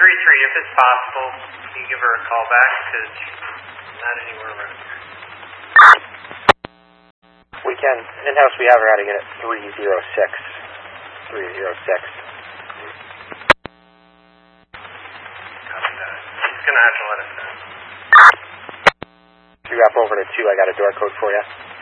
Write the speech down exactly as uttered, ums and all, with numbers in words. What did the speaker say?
three three, if it's possible, can you give her a call back, because she's not anywhere around here. We can. In-house, we have her heading in at three zero six. three zero six. Copy that. She's going to have to let us know. Two wrap over to two, I got a door code for you.